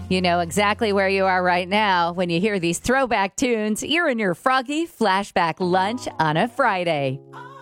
You know exactly where you are right now when you hear these throwback tunes. You're in your froggy flashback lunch on a Friday.